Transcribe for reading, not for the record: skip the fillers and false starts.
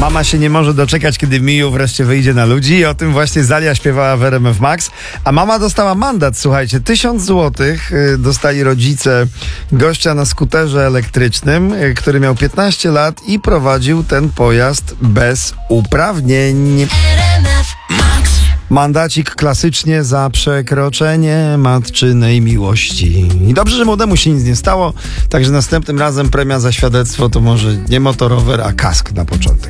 Mama się nie może doczekać, kiedy Miu wreszcie wyjdzie na ludzi i o tym właśnie Zalia śpiewała w RMF Max. A mama dostała mandat, słuchajcie, 1000 złotych dostali rodzice gościa na skuterze elektrycznym, który miał 15 lat i prowadził ten pojazd bez uprawnień. Mandacik klasycznie za przekroczenie matczynej miłości. I dobrze, że młodemu się nic nie stało, także następnym razem premia za świadectwo to może nie motorower, a kask na początek.